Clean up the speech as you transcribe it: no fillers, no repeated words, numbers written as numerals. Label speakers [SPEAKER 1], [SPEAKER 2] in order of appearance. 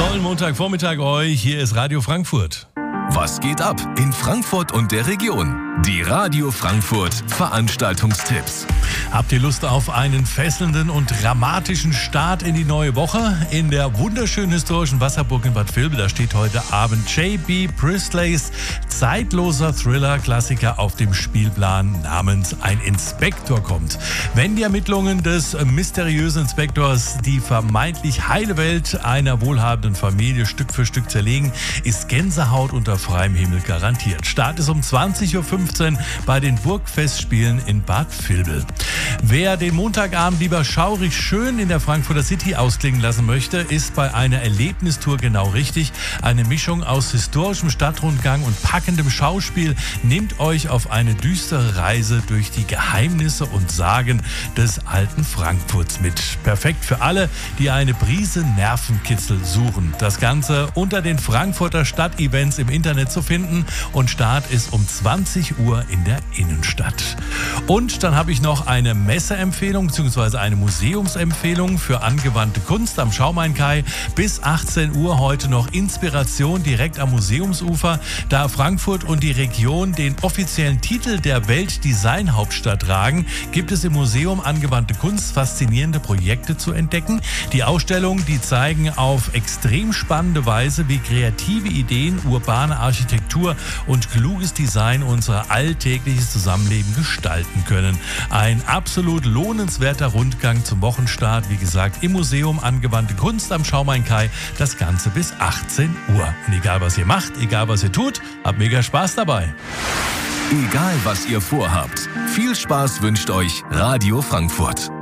[SPEAKER 1] Tollen Montagvormittag euch, hier ist Radio Frankfurt.
[SPEAKER 2] Was geht ab in Frankfurt und der Region? Die Radio Frankfurt Veranstaltungstipps.
[SPEAKER 1] Habt ihr Lust auf einen fesselnden und dramatischen Start in die neue Woche? In der wunderschönen historischen Wasserburg in Bad Vilbel, da steht heute Abend J.B. Pristleys zeitloser Thriller-Klassiker auf dem Spielplan namens Ein Inspektor kommt. Wenn die Ermittlungen des mysteriösen Inspektors die vermeintlich heile Welt einer wohlhabenden Familie Stück für Stück zerlegen, ist Gänsehaut unter freiem Himmel garantiert. Start ist um 20.15 Uhr bei den Burgfestspielen in Bad Vilbel. Wer den Montagabend lieber schaurig schön in der Frankfurter City ausklingen lassen möchte, ist bei einer Erlebnistour genau richtig. Eine Mischung aus historischem Stadtrundgang und packendem Schauspiel nimmt euch auf eine düstere Reise durch die Geheimnisse und Sagen des alten Frankfurts mit. Perfekt für alle, die eine Prise Nervenkitzel suchen. Das Ganze unter den Frankfurter Stadtevents im Internet zu finden und Start ist um 20 Uhr in der Innenstadt. Und dann habe ich noch eine Messeempfehlung bzw. eine Museumsempfehlung für angewandte Kunst am Schaumain-Kai. Bis 18 Uhr heute noch Inspiration direkt am Museumsufer. Da Frankfurt und die Region den offiziellen Titel der Weltdesign-Hauptstadt tragen, gibt es im Museum angewandte Kunst faszinierende Projekte zu entdecken. Die Ausstellungen, die zeigen auf extrem spannende Weise, wie kreative Ideen, urbane Architektur und kluges Design unser alltägliches Zusammenleben gestalten können. Ein absolut lohnenswerter Rundgang zum Wochenstart. Wie gesagt, im Museum angewandte Kunst am Schaumain-Kai. Das Ganze bis 18 Uhr. Und egal was ihr macht, egal was ihr tut, habt mega Spaß dabei.
[SPEAKER 2] Egal was ihr vorhabt, viel Spaß wünscht euch Radio Frankfurt.